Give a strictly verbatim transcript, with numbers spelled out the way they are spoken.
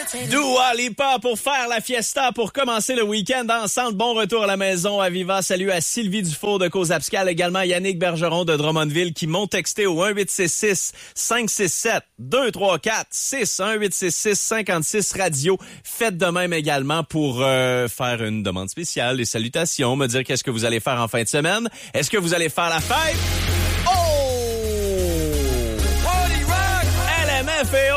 Dua Lipa pour faire la fiesta, pour commencer le week-end ensemble. Bon retour à la maison à Viva. Salut à Sylvie Dufour de Cause Abscale, également Yannick Bergeron de Drummondville qui m'ont texté au un huit six six cinq six sept deux trois quatre six un huit six six cinquante-six radio. Faites de même également pour euh, faire une demande spéciale, des salutations, me dire qu'est-ce que vous allez faire en fin de semaine. Est-ce que vous allez faire la fête? Oh! Party Rock! L M F A O!